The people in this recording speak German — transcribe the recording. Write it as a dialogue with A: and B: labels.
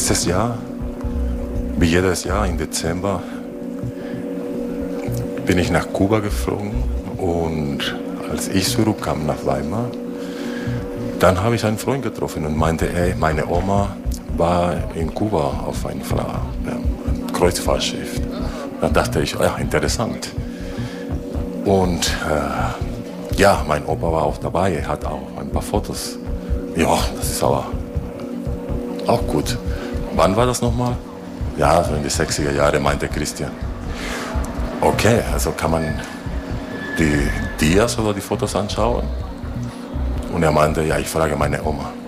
A: letztes Jahr, wie jedes Jahr im Dezember, bin ich nach Kuba geflogen und als ich zurückkam nach Weimar, dann habe ich einen Freund getroffen und meinte, ey, meine Oma war in Kuba auf einem Kreuzfahrtschiff. Da dachte ich, ja, interessant. Und ja, mein Opa war auch dabei, er hat auch ein paar Fotos. Ja, das ist aber auch gut. Wann war das nochmal? Ja, so in die 60er Jahre, meinte Christian. Okay, also kann man die Dias oder die Fotos anschauen? Und er meinte, ja, ich frage meine Oma.